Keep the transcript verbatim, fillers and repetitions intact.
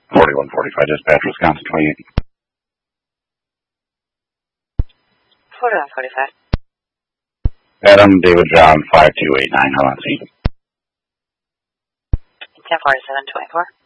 forty-one forty-five, dispatch, Wisconsin twenty-eight. forty-one forty-five. Adam, David, John, five two eight nine, hold on, see. ten forty-seven twenty-four.